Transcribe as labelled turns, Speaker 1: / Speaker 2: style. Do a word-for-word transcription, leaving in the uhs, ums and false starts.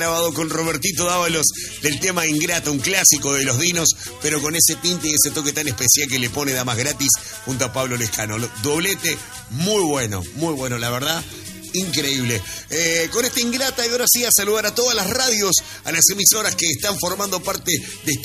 Speaker 1: grabado con Robertito Dávalos del tema Ingrata, un clásico de los Dinos, pero con ese tinte y ese toque tan especial que le pone Damas Gratis junto a Pablo Lescano. Doblete muy bueno, muy bueno, la verdad. Increíble. Eh, con esta Ingrata, y ahora sí a saludar a todas las radios, a las emisoras que están formando parte de